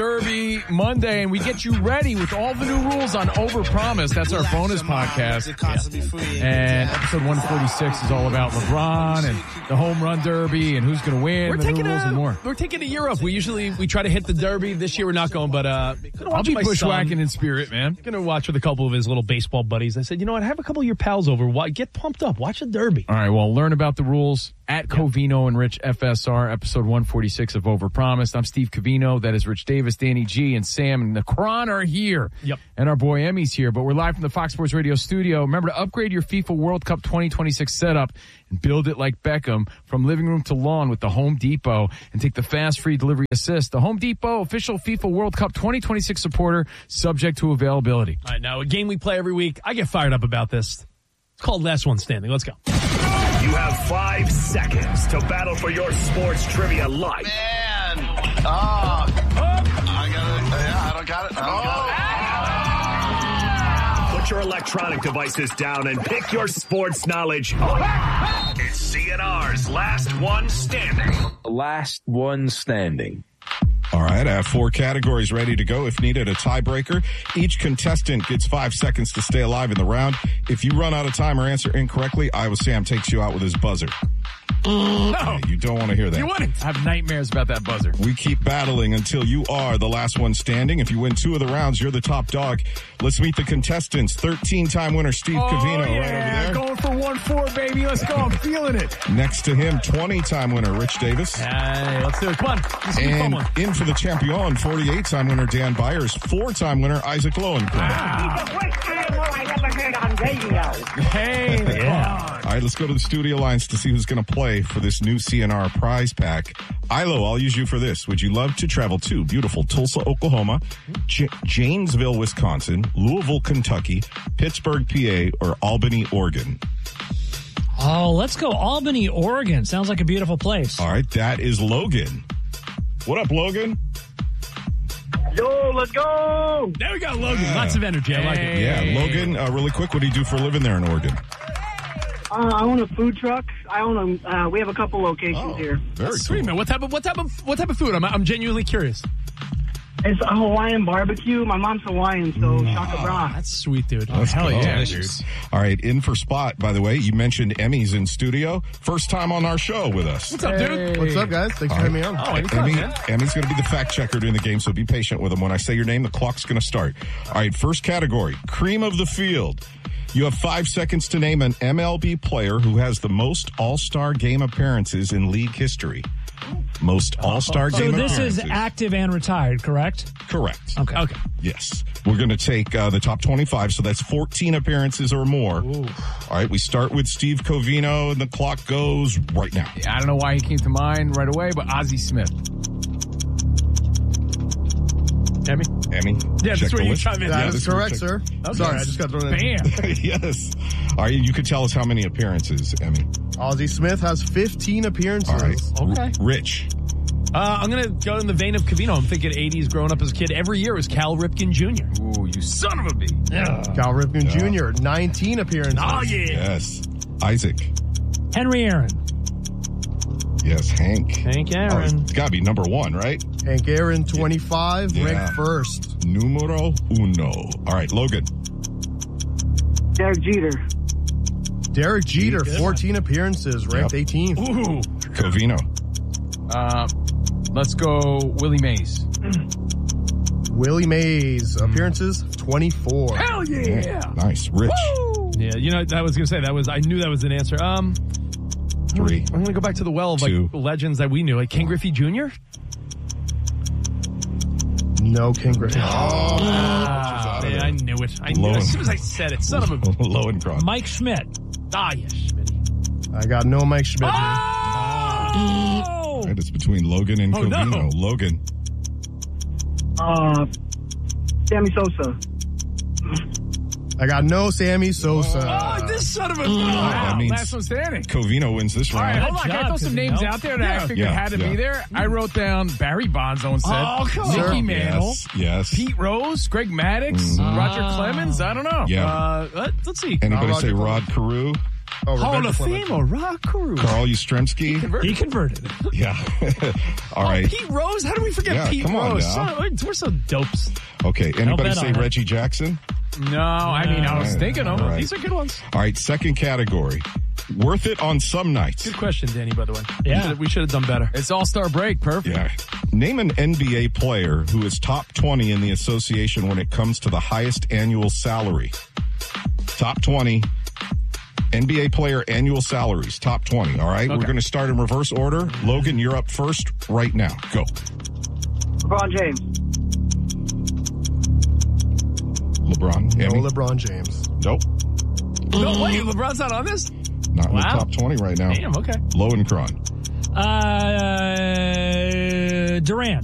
Derby Monday, and we get you ready with all the new rules on Overpromise. That's our bonus podcast. Yeah. And episode 146 is all about LeBron and the home run derby and who's going to win. We're taking a year off. We try to hit the Derby. This year we're not going, but I'll be bushwhacking in spirit, man. Going to watch with a couple of his little baseball buddies. I said, you know what? Have a couple of your pals over. Get pumped up. Watch the Derby. All right, well, learn about the rules at Covino and Rich FSR, episode 146 of Overpromised. I'm Steve Covino. That is Rich Davis, Danny G, and Sam and the Cron are here. Yep. And our boy Emmy's here. But we're live from the Fox Sports Radio studio. Remember to upgrade your FIFA World Cup 2026 setup and build it like Beckham from living room to lawn with the Home Depot and take the fast free delivery assist. The Home Depot, official FIFA World Cup 2026 supporter, subject to availability. All right, now a game we play every week. I get fired up about this. It's called Last One Standing. Let's go. You have 5 seconds to battle for your sports trivia life. Man. I don't got it. Put your electronic devices down and pick your sports knowledge up. It's CNR's Last One Standing. Last One Standing. All right, I have 4 categories ready to go. If needed, a tiebreaker. Each contestant gets 5 seconds to stay alive in the round. If you run out of time or answer incorrectly, Iowa Sam takes you out with his buzzer. No. You don't want to hear that. You wouldn't. I have nightmares about that buzzer. We keep battling until you are the last one standing. If you win 2 of the rounds, you're the top dog. Let's meet the contestants. 13-time winner Steve Covino right over there. Going for 1-4, baby. Let's go. I'm feeling it. Next to him, 20-time winner Rich Davis. Hey, let's do it. Come on. This is a fun one. In for the champion, 48-time winner Dan Byers, 4-time winner Isaac Lowenkron. He's the worst animal I ever heard on radio. Hey, All right, let's go to the studio lines to see who's going to play for this new CNR prize pack. Ilo, I'll use you for this. Would you love to travel to beautiful Tulsa, Oklahoma, Janesville, Wisconsin, Louisville, Kentucky, Pittsburgh, PA, or Albany, Oregon? Oh, let's go Albany, Oregon. Sounds like a beautiful place. All right, that is Logan. What up, Logan? Yo, let's go. There we go, Logan. Lots of energy. I like it. Yeah, Logan, really quick, what do you do for a living there in Oregon? I own a food truck. We have a couple locations here. Very Sweet, cool. man. What type of food? I'm genuinely curious. It's a Hawaiian barbecue. My mom's Hawaiian, so shaka bra. That's sweet, dude. Let's Hell go. yeah, Delicious. Dude. All right, in for Spot, by the way. You mentioned Emmy's in studio. First time on our show with us. What's up, dude? What's up, guys? Thanks for having me on. Oh, anytime, man. Emmy's going to be the fact checker during the game, so be patient with him. When I say your name, the clock's going to start. All right, first category, cream of the field. You have 5 seconds to name an MLB player who has the most All-Star game appearances in league history. Most All-Star game appearances. So this is active and retired, correct? Correct. Okay. Yes. We're going to take the top 25, so that's 14 appearances or more. Ooh. All right, we start with Steve Covino, and the clock goes right now. Yeah, I don't know why he came to mind right away, but Ozzie Smith. Emmy? Yeah, that's where you chime in. That is correct, sir. Sorry, I just got thrown in. Bam. Yes. All right, you could tell us how many appearances, Emmy. Ozzie Smith has 15 appearances. All right. Okay. Rich. I'm going to go in the vein of Covino. I'm thinking 80s growing up as a kid. Every year was Cal Ripken Jr. Ooh, you son of a bee. Cal Ripken Jr., 19 appearances. Oh, yeah. Yes. Isaac. Henry Aaron. Yes, Hank. Hank Aaron. It's got to be number 1, right? Hank Aaron, 25, Yeah. ranked first. Numero uno. All right, Logan. Derek Jeter. Derek Jeter, 14 appearances, ranked 18th. Ooh. Covino. Let's go Willie Mays. Willie Mays, appearances, 24. Hell yeah. Nice. Rich. Woo! Yeah, you know, I was going to say, I knew that was an answer. 3. I'm going to go back to the well of 2. legends that we knew, like Ken Griffey Jr. No King Griffey. Man, I knew it. I knew it as soon as I said it. Son of a... Lowenkron. Mike Schmidt. Yes, Schmitty. I got no Mike Schmidt. Right, it's between Logan and Covino. No. Logan. Sammy Sosa. I got no Sammy Sosa. This son of a... That means Last one standing. Covino wins this All right, round. hold on. Can I throw some names out there that I figured had to be there? I wrote down Barry Bonds, own said. Oh, come on. Mickey Mantle. Yes. Pete Rose, Greg Maddux, Roger Clemens. I don't know. Yeah. Let's see. Anybody Roger say Clemens. Rod Carew? Hall of Fame or rock crew? Carl Yastrzemski. He converted. Yeah. All right. Pete Rose? How do we forget Pete come on Rose? now. We're so dopes. Okay. Anybody bet say on it. Reggie Jackson? No, I mean, I was thinking of All right. These are good ones. All right. Second category. Worth it on some nights. Good question, Danny, by the way. Yeah. We should have done better. It's All-Star break. Perfect. Yeah. Name an NBA player who is top 20 in the association when it comes to the highest annual salary. Top 20 NBA player annual salaries. Top 20. All right. Okay. We're going to start in reverse order. Logan, you're up first right now. Go. LeBron James. LeBron. No Emmy? LeBron James. Nope. No, wait, LeBron's not on this? Not in the Wow. top 20 right now. Damn, okay. Lowenkron. Durant.